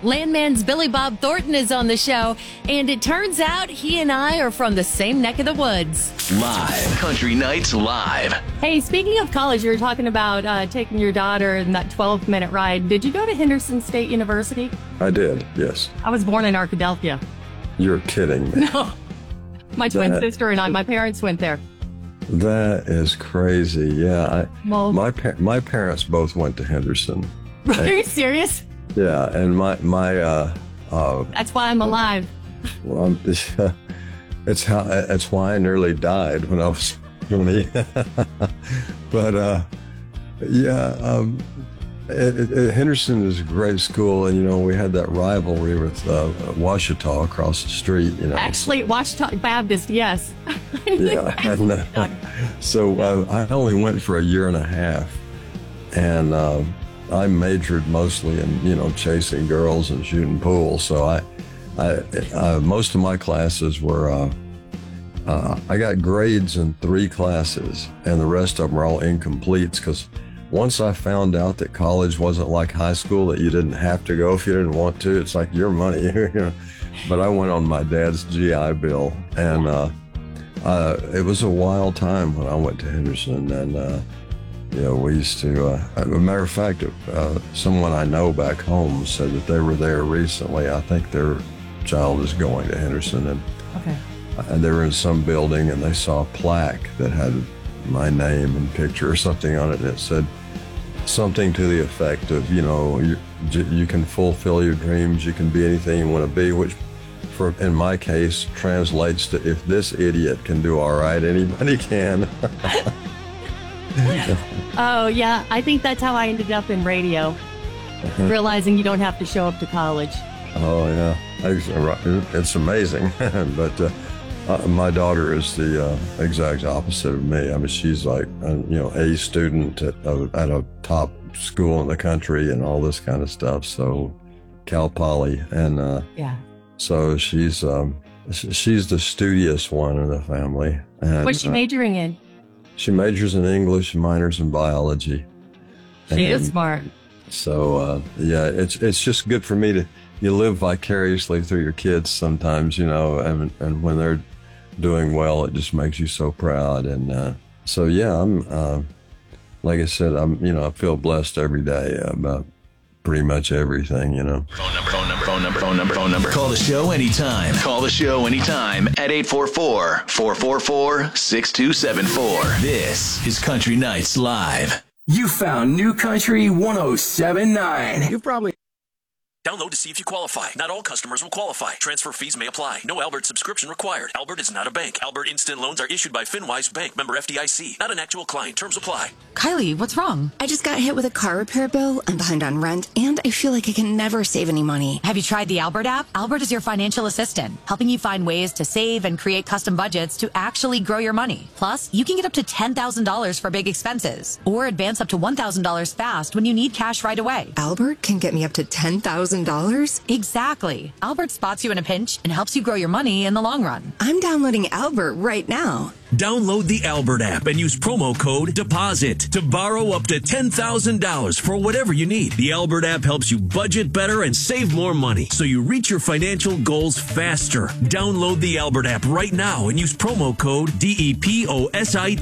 Landman's Billy Bob Thornton is on the show, and it turns out he and I are from the same neck of the woods. Live. Country Nights Live. Hey, speaking of college, you were talking about taking your daughter in that 12-minute ride. Did you go to Henderson State University? I did, yes. I was born in Arkadelphia. You're kidding me. No. My twin sister and I, my parents went there. That is crazy. Yeah, my parents both went to Henderson. Are you serious? Yeah, and that's why I'm alive. Well, it's why I nearly died when I was 20. But Henderson is a great school, and we had that rivalry with Ouachita across the street. Actually, Ouachita Baptist, yes. Yeah, so I only went for a year and a half, and I majored mostly in chasing girls and shooting pool. So I most of my classes were I got grades in 3 classes, and the rest of them were all incompletes because once I found out that college wasn't like high school, that you didn't have to go if you didn't want to. It's like your money. But I went on my dad's GI Bill, and it was a wild time when I went to Henderson. And we used to, as a matter of fact, someone I know back home said that they were there recently. I think their child is going to Henderson, and they were in some building, and they saw a plaque that had my name and picture or something on it. And it said something to the effect of, you can fulfill your dreams, you can be anything you want to be, which in my case translates to, if this idiot can do all right, anybody can. Oh, yeah. I think that's how I ended up in radio, realizing you don't have to show up to college. Oh, yeah. It's amazing. But my daughter is the exact opposite of me. I mean, she's like, A student at a top school in the country and all this kind of stuff. So Cal Poly. And so she's the studious one in the family. And, what's she majoring in? She majors in English, minors in biology. She is smart. So, it's just good for me you live vicariously through your kids sometimes, and when they're doing well, it just makes you so proud. And I'm, like I said, I feel blessed every day about pretty much everything, Phone number. Call the show anytime. At 844-444-6274. This is Country Nights Live. You found New Country 107.9. You've probably... Download to see if you qualify. Not all customers will qualify. Transfer fees may apply. No Albert subscription required. Albert is not a bank. Albert Instant Loans are issued by FinWise Bank, member FDIC. Not an actual client. Terms apply. Kylie, what's wrong? I just got hit with a car repair bill. I'm behind on rent, and I feel like I can never save any money. Have you tried the Albert app? Albert is your financial assistant, helping you find ways to save and create custom budgets to actually grow your money. Plus, you can get up to $10,000 for big expenses, or advance up to $1,000 fast when you need cash right away. Albert can get me up to $10,000? Exactly. Albert spots you in a pinch and helps you grow your money in the long run. I'm downloading Albert right now. Download the Albert app and use promo code DEPOSIT to borrow up to $10,000 for whatever you need. The Albert app helps you budget better and save more money so you reach your financial goals faster. Download the Albert app right now and use promo code DEPOSIT